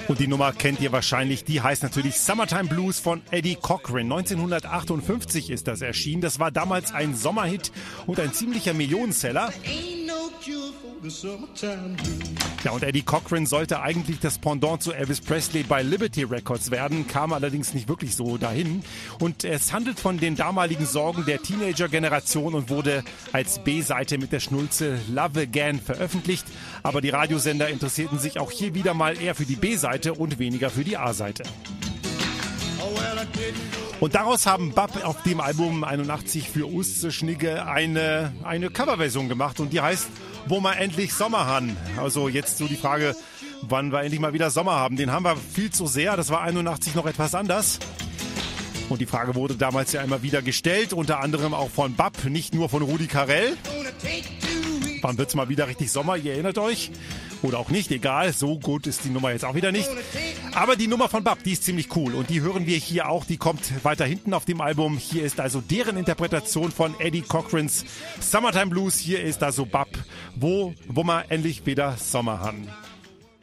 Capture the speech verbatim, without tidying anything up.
Und die Nummer kennt ihr wahrscheinlich, die heißt natürlich Summertime Blues von Eddie Cochran. neunzehnhundertachtundfünfzig ist das erschienen. Das war damals ein Sommerhit und ein ziemlicher Millionenseller. Ja, und Eddie Cochran sollte eigentlich das Pendant zu Elvis Presley bei Liberty Records werden, kam allerdings nicht wirklich so dahin. Und es handelt von den damaligen Sorgen der Teenager-Generation und wurde als B-Seite mit der Schnulze Love Again veröffentlicht. Aber die Radiosender interessierten sich auch hier wieder mal eher für die B-Seite und weniger für die A-Seite. Und daraus haben Bab auf dem Album einundachtzig für Uste Schnigge eine, eine Coverversion gemacht und die heißt Wo ma endlich Sommer han. Also jetzt so die Frage, wann wir endlich mal wieder Sommer haben. Den haben wir viel zu sehr, das war einundachtzig noch etwas anders. Und die Frage wurde damals ja immer wieder gestellt, unter anderem auch von Bab, nicht nur von Rudi Carrell. Wann wird's mal wieder richtig Sommer, ihr erinnert euch? Oder auch nicht, egal, so gut ist die Nummer jetzt auch wieder nicht. Aber die Nummer von Bab, die ist ziemlich cool und die hören wir hier auch, die kommt weiter hinten auf dem Album. Hier ist also deren Interpretation von Eddie Cochrans Summertime Blues. Hier ist also Bab, wo, wo wir endlich wieder Sommer haben.